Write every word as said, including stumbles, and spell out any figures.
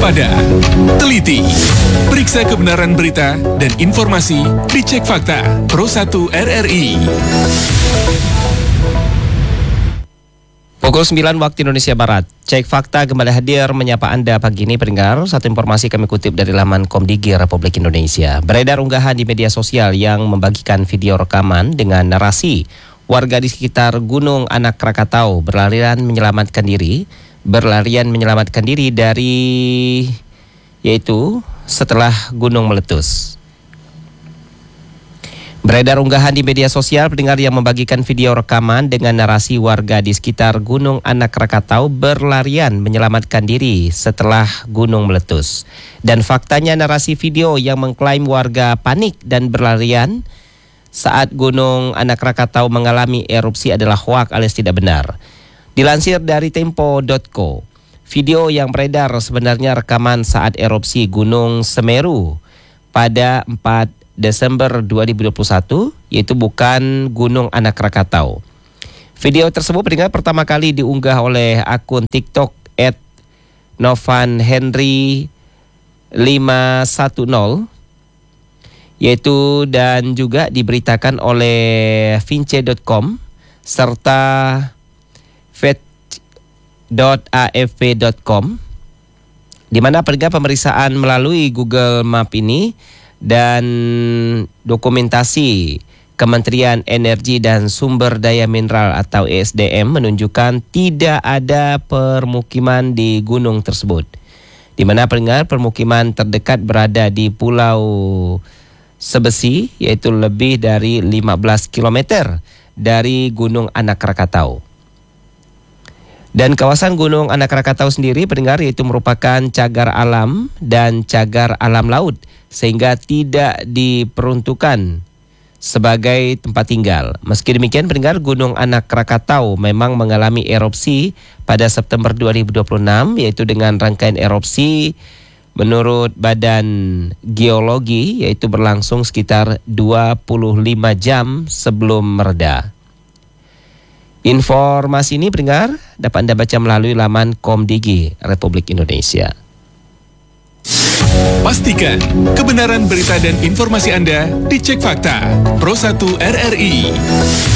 waspada, teliti, periksa kebenaran berita dan informasi dicek fakta Pro satu R R I. Pukul sembilan waktu Indonesia Barat. Cek Fakta kembali hadir menyapa Anda pagi ini pendengar. Satu informasi kami kutip dari laman Komdigi Republik Indonesia. Beredar unggahan di media sosial yang membagikan video rekaman dengan narasi warga di sekitar Gunung Anak Krakatau berlarian menyelamatkan diri, berlarian menyelamatkan diri dari yaitu setelah gunung meletus. Beredar unggahan di media sosial pendengar yang membagikan video rekaman dengan narasi warga di sekitar Gunung Anak Krakatau berlarian menyelamatkan diri setelah gunung meletus. Dan faktanya narasi video yang mengklaim warga panik dan berlarian saat Gunung Anak Krakatau mengalami erupsi adalah hoak alias tidak benar. Dilansir dari tempo titik co, video yang beredar sebenarnya rekaman saat erupsi Gunung Semeru pada empat Desember dua ribu dua puluh satu, yaitu bukan Gunung Anak Krakatau. Video tersebut pendengar pertama kali diunggah oleh akun TikTok et novanhenry lima satu nol, yaitu dan juga diberitakan oleh vince titik com serta fetch titik a f p titik com, di mana pendengar pemeriksaan melalui Google Map ini dan dokumentasi Kementerian Energi dan Sumber Daya Mineral atau E S D M menunjukkan tidak ada permukiman di gunung tersebut, di mana pendengar permukiman terdekat berada di Pulau Sebesi, yaitu lebih dari lima belas kilometer dari Gunung Anak Krakatau. Dan kawasan Gunung Anak Krakatau sendiri pendengar yaitu merupakan cagar alam dan cagar alam laut, sehingga tidak diperuntukkan sebagai tempat tinggal. Meski demikian pendengar, Gunung Anak Krakatau memang mengalami erupsi pada September dua ribu dua puluh enam, yaitu dengan rangkaian erupsi menurut Badan Geologi yaitu berlangsung sekitar dua puluh lima jam sebelum mereda. Informasi ini pendengar dapat Anda baca melalui laman Komdigi Republik Indonesia. Pastikan kebenaran berita dan informasi Anda dicek fakta Pro satu R R I.